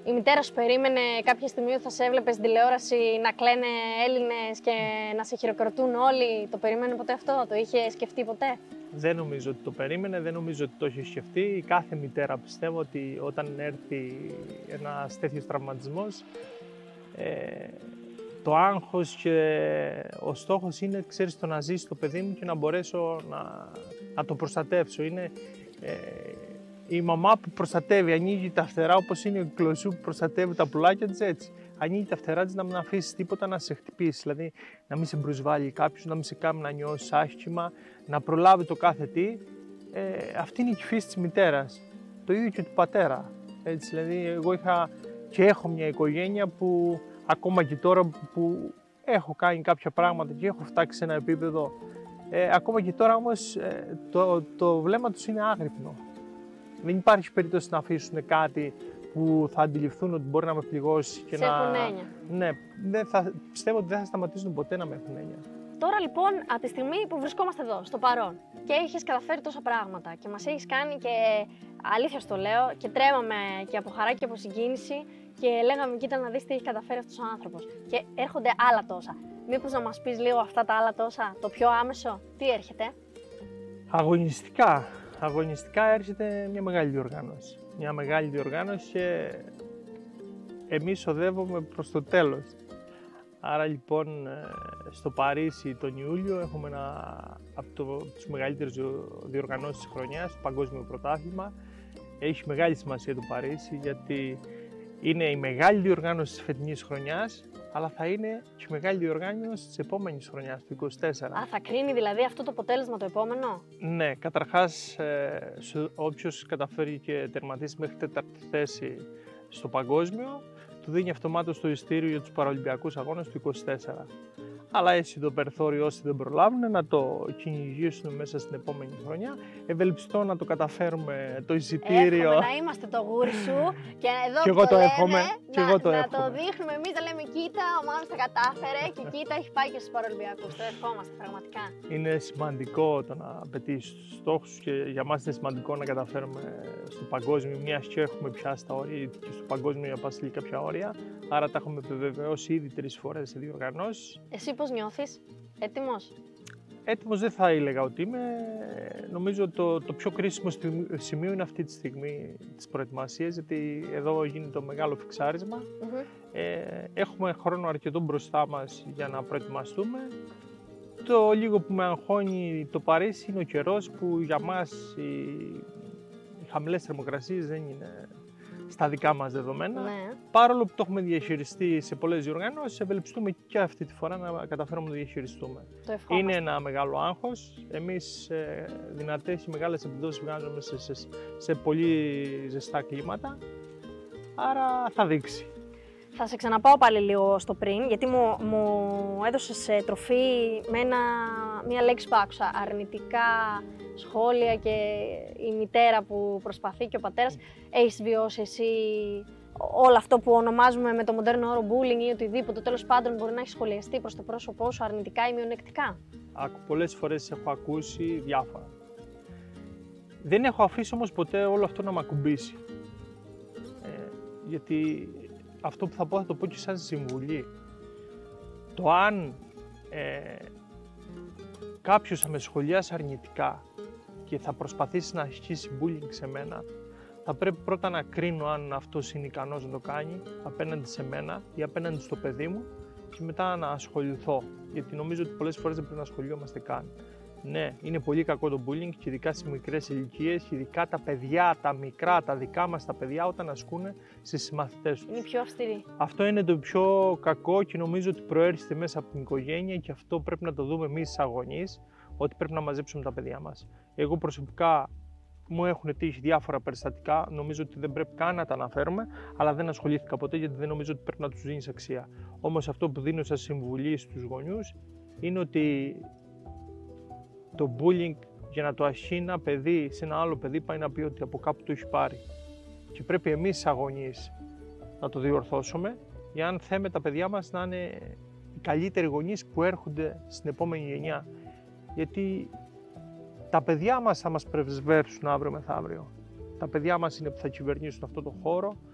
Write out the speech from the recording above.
Η μητέρα σου περίμενε κάποια στιγμή που θα σε έβλεπε στην τηλεόραση να κλαίνε Έλληνες και να σε χειροκροτούν όλοι? Το περίμενε ποτέ αυτό? Το είχε σκεφτεί ποτέ? Δεν νομίζω ότι το περίμενε, δεν νομίζω ότι το είχε σκεφτεί. Κάθε μητέρα πιστεύω ότι όταν έρθει ένας τέτοιος τραυματισμός, το άγχος και ο στόχος είναι, ξέρεις, το να ζήσει το παιδί μου και να μπορέσω να το προστατεύσω. Είναι η μαμά που προστατεύει, ανοίγει τα φτερά όπως είναι η κλωσού που προστατεύει τα πουλάκια της, έτσι. Ανοίγει τα φτερά της να μην αφήσει τίποτα να σε χτυπήσει, δηλαδή να μην σε προσβάλλει κάποιος, να μην σε κάνει να νιώσεις άσχημα, να προλάβει το κάθε τι. Αυτή είναι η φύση της μητέρας. Το ίδιο και του πατέρα. Έτσι, δηλαδή, εγώ είχα και έχω μια οικογένεια που ακόμα και τώρα που έχω κάνει κάποια πράγματα και έχω φτάσει σε ένα επίπεδο, ακόμα και τώρα όμως το βλέμμα τους είναι άγρυπνο. Δεν υπάρχει περίπτωση να αφήσουν κάτι που θα αντιληφθούν ότι μπορεί να με πληγώσει και σε έχουν έννοια. Ναι, πιστεύω ότι δεν θα σταματήσουν ποτέ να με έχουν έννοια. Τώρα λοιπόν, από τη στιγμή που βρισκόμαστε εδώ, στο παρόν, και έχεις καταφέρει τόσα πράγματα και μας έχεις κάνει και, αλήθεια στο λέω, και τρέμαμε και από χαρά και από συγκίνηση και λέγαμε κοίτα να δεις τι έχει καταφέρει αυτός ο άνθρωπος. Και έρχονται άλλα τόσα. Μήπως να μας πεις λίγο αυτά τα άλλα τόσα, το πιο άμεσο, τι έρχεται? Αγωνιστικά έρχεται μια μεγάλη διοργάνωση. Μια μεγάλη διοργάνωση και εμείς οδεύουμε προς το τέλος. Άρα λοιπόν στο Παρίσι τον Ιούλιο έχουμε από τις μεγαλύτερες διοργανώσεις της χρονιάς, το Παγκόσμιο Πρωτάθλημα. Έχει μεγάλη σημασία το Παρίσι γιατί είναι η μεγάλη διοργάνωση της φετινής χρονιάς, αλλά θα είναι και η μεγάλη διοργάνωση της επόμενης χρονιάς, του 24. Α, θα κρίνει δηλαδή αυτό το αποτέλεσμα το επόμενο? Ναι, καταρχάς όποιος καταφέρει και τερματίσει μέχρι τέταρτη θέση στο παγκόσμιο, του δίνει αυτομάτως το ειστήριο για τους Παραολυμπιακούς Αγώνες του 24. Αλλά έτσι το περιθώριο όσοι δεν προλάβουν να το κυνηγήσουν μέσα στην επόμενη χρονιά. Ευελπιστώ να το καταφέρουμε το εισιτήριο. Εύχομαι να είμαστε το γούρι σου και εδώ και που εγώ το λέμε, εύχομαι, να το δείχνουμε εμείς, να λέμε κοίτα, ο Μάνος τα κατάφερε και κοίτα έχει πάει και στους Παραολυμπιακούς. Το ευχόμαστε πραγματικά. Είναι σημαντικό το να πετύχεις τους στόχους και για μας είναι σημαντικό να καταφέρουμε στο παγκόσμιο, μιας και έχουμε πιάσει τα όρια και στο παγκόσμιο για πάση κάποια όρια. Άρα τα έχουμε επιβεβαιώσει ήδη 3 φορές σε διοργανώσεις. Εσύ πώς νιώθεις, έτοιμος? Έτοιμος δεν θα έλεγα ότι είμαι. Νομίζω το πιο κρίσιμο σημείο είναι αυτή τη στιγμή της προετοιμασίας, γιατί εδώ γίνεται το μεγάλο φιξάρισμα. Έχουμε χρόνο αρκετό μπροστά μας για να προετοιμαστούμε. Το λίγο που με αγχώνει το Παρίσι είναι ο καιρός, που για μας οι χαμηλές θερμοκρασίες δεν είναι στα δικά μας δεδομένα. Ναι. Παρόλο που το έχουμε διαχειριστεί σε πολλές διοργανώσεις, ευελπιστούμε και αυτή τη φορά να καταφέρουμε να το διαχειριστούμε. Το ευχόμαστε. Είναι ένα μεγάλο άγχος. Εμείς δυνατές και μεγάλες επιδόσεις βγάζουμε σε πολύ ζεστά κλίματα, άρα θα δείξει. Θα σε ξαναπάω πάλι λίγο στο πριν, γιατί μου έδωσες τροφή με μία λέξη που άκουσα, αρνητικά σχόλια και η μητέρα που προσπαθεί και ο πατέρας. Έχεις βιώσει εσύ όλο αυτό που ονομάζουμε με το μοντέρνο όρο bullying ή οτιδήποτε, τέλος πάντων μπορεί να έχει σχολιαστεί προς το πρόσωπό σου αρνητικά ή μειονεκτικά? Πολλές φορές έχω ακούσει διάφορα. Δεν έχω αφήσει όμως ποτέ όλο αυτό να μ' ακουμπήσει. Γιατί αυτό που θα το πω και σαν συμβουλή. Το αν κάποιος θα με σχολιάσει αρνητικά και θα προσπαθήσει να ασκήσει bullying σε μένα, θα πρέπει πρώτα να κρίνω αν αυτός είναι ικανός να το κάνει απέναντι σε μένα ή απέναντι στο παιδί μου και μετά να ασχοληθώ. Γιατί νομίζω ότι πολλές φορές δεν πρέπει να ασχολιόμαστε καν. Ναι, είναι πολύ κακό το bullying και ειδικά στις μικρές ηλικίες και ειδικά τα παιδιά, τα μικρά, τα δικά μας τα παιδιά όταν ασκούν στις συμμαθητές τους. Είναι πιο αυστηρή. Αυτό είναι το πιο κακό και νομίζω ότι προέρχεται μέσα από την οικογένεια και αυτό πρέπει να το δούμε εμείς σαν γονείς, ότι πρέπει να μαζέψουμε τα παιδιά μας. Εγώ προσωπικά μου έχουν τύχει διάφορα περιστατικά, νομίζω ότι δεν πρέπει καν να τα αναφέρουμε, αλλά δεν ασχολήθηκα ποτέ γιατί δεν νομίζω ότι πρέπει να τους δίνεις αξία. Όμως αυτό που δίνω σαν συμβουλή στους γονιούς είναι ότι το bullying για να το ασκεί ένα παιδί σε ένα άλλο παιδί πάει να πει ότι από κάπου το έχει πάρει. Και πρέπει εμείς σαν γονείς να το διορθώσουμε για αν θέμε τα παιδιά μας να είναι οι καλύτεροι γονείς που έρχονται στην επόμενη γενιά. Γιατί τα παιδιά μας θα μας πρεσβεύσουν αύριο μεθαύριο. Τα παιδιά μας είναι που θα κυβερνήσουν αυτό το χώρο